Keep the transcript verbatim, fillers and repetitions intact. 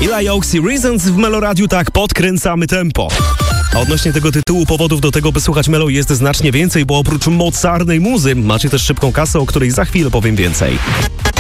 Eli Oaks i Reasons w Meloradiu, tak, podkręcamy tempo. A odnośnie tego tytułu powodów do tego, by słuchać Melo, jest znacznie więcej, bo oprócz mocarnej muzy macie też szybką kasę, o której za chwilę powiem więcej.